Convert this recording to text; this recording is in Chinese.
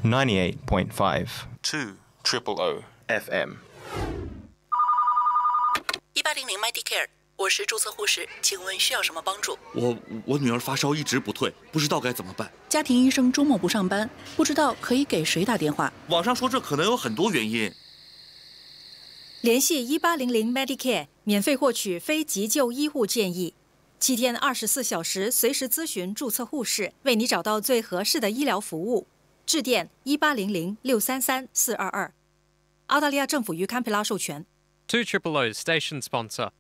98.5 200 FM。 1800 Medicare， 我是注册护士，请问需要什么帮助？ 我女儿发烧一直不退，不知道该怎么办。 家庭医生周末不上班，不知道可以给谁打电话。 网上说这可能有很多原因。 联系1800 Medicare， 免费获取非急救医护建议，7天24小时随时咨询注册护士，为你找到最合适的医疗服务。致电1800 633 422。澳大利亚政府于堪培拉授权。 200 station sponsor.